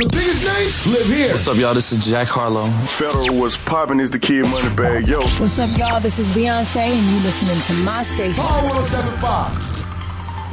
the biggest names live here. What's up, y'all? This is Jack Harlow. Federal was popping is the Kid Moneybagg. Yo. What's up, y'all? This is Beyonce, and you listening to my station. Power 107.5.